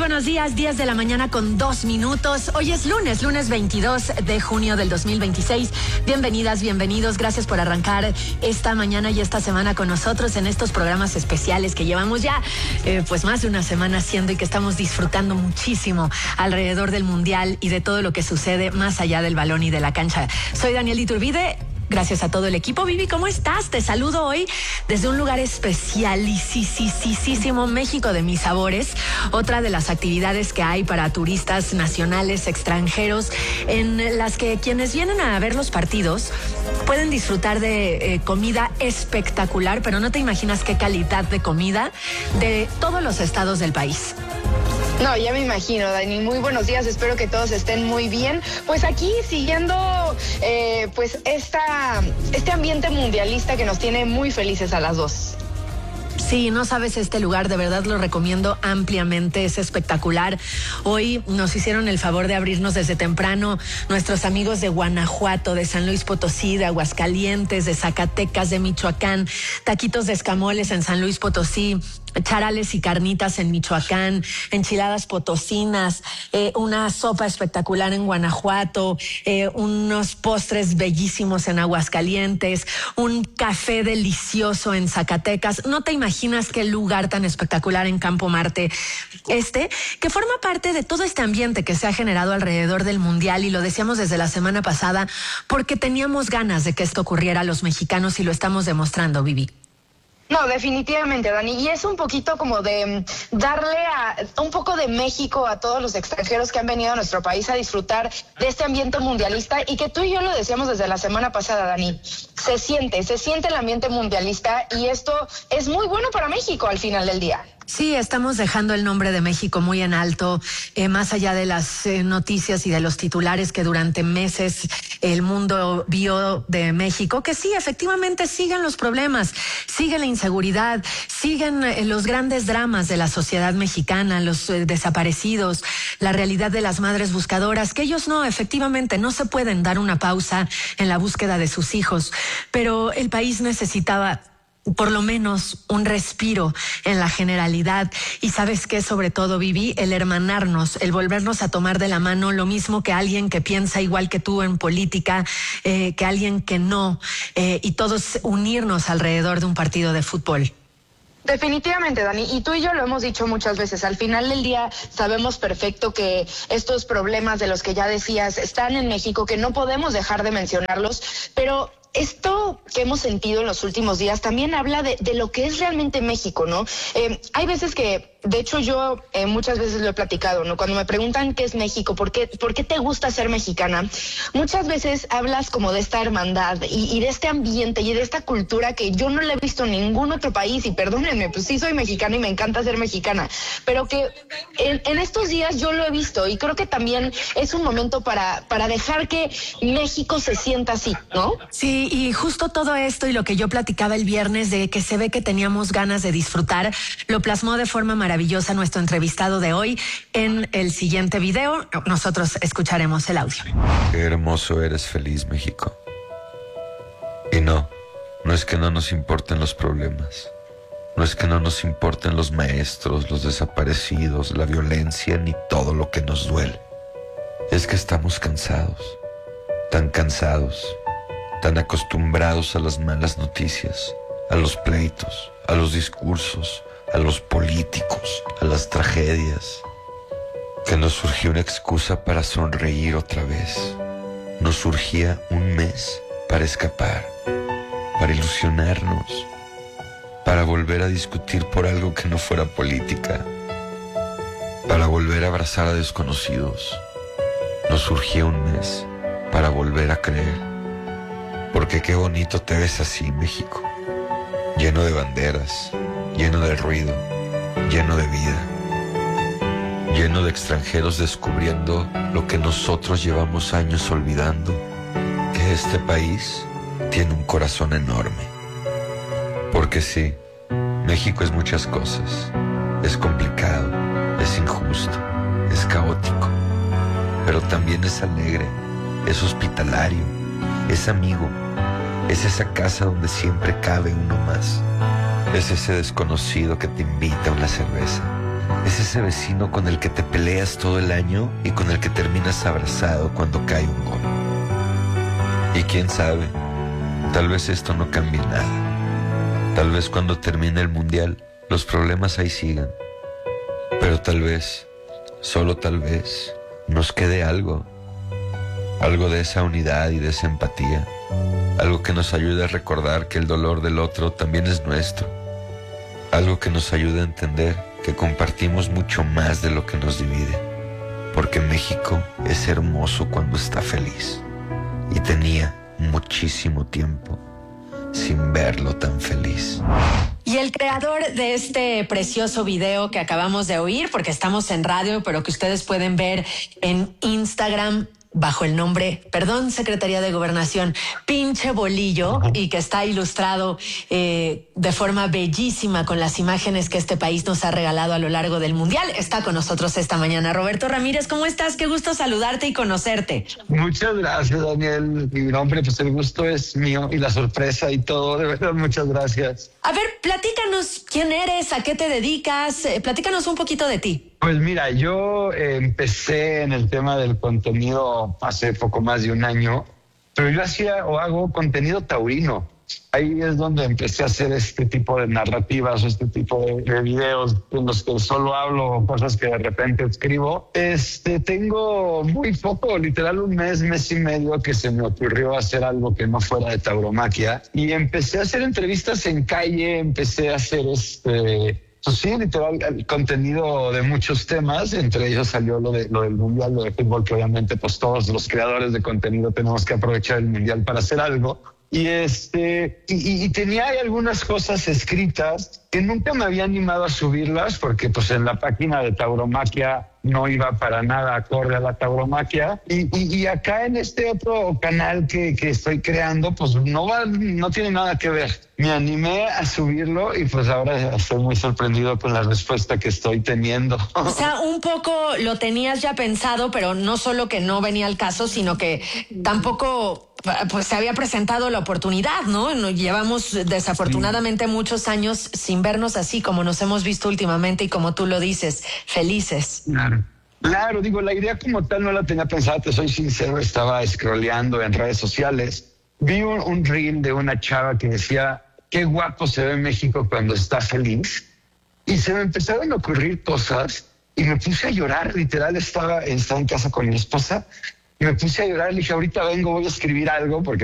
buenos días, 10 de la mañana con 2 minutos. Hoy es lunes 22 de junio del 2026. Bienvenidas, bienvenidos. Gracias por arrancar esta mañana y esta semana con nosotros en estos programas especiales que llevamos ya pues más de una semana haciendo y que estamos disfrutando muchísimo alrededor del Mundial y de todo lo que sucede más allá del balón y de la cancha. Soy Daniel Iturbide. Gracias a todo el equipo. Vivi, ¿cómo estás? Te saludo hoy desde un lugar especialísimo, México de mis sabores. Otra de las actividades que hay para turistas nacionales, extranjeros, en las que quienes vienen a ver los partidos pueden disfrutar de comida espectacular, pero no te imaginas qué calidad de comida de todos los estados del país. No, ya me imagino, Dani. Muy buenos días, espero que todos estén muy bien. Pues aquí siguiendo pues este ambiente mundialista que nos tiene muy felices a las dos. Sí, no sabes este lugar, de verdad lo recomiendo ampliamente, es espectacular. Hoy nos hicieron el favor de abrirnos desde temprano nuestros amigos de Guanajuato, de San Luis Potosí, de Aguascalientes, de Zacatecas, de Michoacán, taquitos de escamoles en San Luis Potosí, charales y carnitas en Michoacán, enchiladas potosinas, una sopa espectacular en Guanajuato, unos postres bellísimos en Aguascalientes, un café delicioso en Zacatecas. No te imaginas qué lugar tan espectacular en Campo Marte que forma parte de todo este ambiente que se ha generado alrededor del Mundial, y lo decíamos desde la semana pasada porque teníamos ganas de que esto ocurriera a los mexicanos y lo estamos demostrando, Vivi. No, definitivamente, Dani. Y es un poquito como de darle un poco de México a todos los extranjeros que han venido a nuestro país a disfrutar de este ambiente mundialista, y que tú y yo lo decíamos desde la semana pasada, Dani. Se siente el ambiente mundialista, y esto es muy bueno para México al final del día. Sí, estamos dejando el nombre de México muy en alto, más allá de las noticias y de los titulares que durante meses el mundo vio de México, que sí, efectivamente siguen los problemas, sigue la inseguridad, siguen los grandes dramas de la sociedad mexicana, los desaparecidos, la realidad de las madres buscadoras, que ellos efectivamente no se pueden dar una pausa en la búsqueda de sus hijos, pero el país necesitaba por lo menos un respiro en la generalidad. Y sabes qué, sobre todo, Vivi, el hermanarnos, el volvernos a tomar de la mano, lo mismo que alguien que piensa igual que tú en política, que alguien que no, y todos unirnos alrededor de un partido de fútbol. Definitivamente, Dani, y tú y yo lo hemos dicho muchas veces, al final del día sabemos perfecto que estos problemas de los que ya decías están en México, que no podemos dejar de mencionarlos, pero esto que hemos sentido en los últimos días también habla de lo que es realmente México, ¿no? Hay veces que, de hecho yo muchas veces lo he platicado, ¿no? Cuando me preguntan qué es México, ¿por qué te gusta ser mexicana? Muchas veces hablas como de esta hermandad y de este ambiente y de esta cultura que yo no la he visto en ningún otro país, y perdónenme, pues sí soy mexicana y me encanta ser mexicana, pero que en estos días yo lo he visto, y creo que también es un momento para dejar que México se sienta así, ¿no? Sí, y justo todo esto y lo que yo platicaba el viernes de que se ve que teníamos ganas de disfrutar, lo plasmó de forma maravillosa nuestro entrevistado de hoy en el siguiente video. Nosotros escucharemos el audio. Qué hermoso eres, feliz México. Y no es que no nos importen los problemas, no es que no nos importen los maestros, los desaparecidos, la violencia, ni todo lo que nos duele. Es que estamos cansados, tan acostumbrados a las malas noticias, a los pleitos, a los discursos, a los políticos, a las tragedias, que nos surgió una excusa para sonreír otra vez. Nos surgía un mes para escapar, para ilusionarnos, para volver a discutir por algo que no fuera política, para volver a abrazar a desconocidos. Nos surgía un mes para volver a creer. Porque qué bonito te ves así, México, lleno de banderas, lleno de ruido, lleno de vida, lleno de extranjeros descubriendo lo que nosotros llevamos años olvidando, que este país tiene un corazón enorme. Porque sí, México es muchas cosas, es complicado, es injusto, es caótico, pero también es alegre, es hospitalario, es amigo. Es esa casa donde siempre cabe uno más. Es ese desconocido que te invita a una cerveza. Es ese vecino con el que te peleas todo el año y con el que terminas abrazado cuando cae un gol. Y quién sabe, tal vez esto no cambie nada. Tal vez cuando termine el mundial, los problemas ahí sigan. Pero tal vez, solo tal vez, nos quede algo. Algo de esa unidad y de esa empatía. Algo que nos ayude a recordar que el dolor del otro también es nuestro. Algo que nos ayude a entender que compartimos mucho más de lo que nos divide. Porque México es hermoso cuando está feliz. Y tenía muchísimo tiempo sin verlo tan feliz. Y el creador de este precioso video que acabamos de oír, porque estamos en radio, pero que ustedes pueden ver en Instagram bajo el nombre, Secretaría de Gobernación, Pinche Bolillo, y que está ilustrado de forma bellísima con las imágenes que este país nos ha regalado a lo largo del Mundial. Está con nosotros esta mañana. Roberto Ramírez, ¿cómo estás? Qué gusto saludarte y conocerte. Muchas gracias, Daniel. Y hombre, pues el gusto es mío y la sorpresa y todo. De verdad, muchas gracias. A ver, platícanos quién eres, a qué te dedicas, platícanos un poquito de ti. Pues mira, yo empecé en el tema del contenido hace poco más de un año, pero yo hacía o hago contenido taurino. Ahí es donde empecé a hacer este tipo de narrativas, este tipo de videos en los que solo hablo cosas que de repente escribo. Tengo muy poco, literal un mes y medio que se me ocurrió hacer algo que no fuera de tauromaquia y empecé a hacer entrevistas en calle, empecé a hacer pues sí, literal, el contenido de muchos temas, entre ellos salió lo del Mundial, lo de fútbol, que obviamente pues todos los creadores de contenido tenemos que aprovechar el Mundial para hacer algo. Y tenía ahí algunas cosas escritas que nunca me había animado a subirlas porque pues en la página de tauromaquia no iba para nada acorde a la tauromaquia y acá en este otro canal que estoy creando pues no tiene nada que ver. Me animé a subirlo y pues ahora estoy muy sorprendido con la respuesta que estoy teniendo. O sea, un poco lo tenías ya pensado, pero no solo que no venía al caso, sino que tampoco pues se había presentado la oportunidad, ¿no? Llevamos desafortunadamente muchos años sin vernos así como nos hemos visto últimamente y como tú lo dices, felices. Claro, digo, la idea como tal no la tenía pensada, te soy sincero, estaba scrolleando en redes sociales, vi un reel de una chava que decía, qué guapo se ve México cuando está feliz, y se me empezaron a ocurrir cosas y me puse a llorar, literal, estaba en casa con mi esposa, y me puse a llorar, le dije, ahorita vengo, voy a escribir algo, porque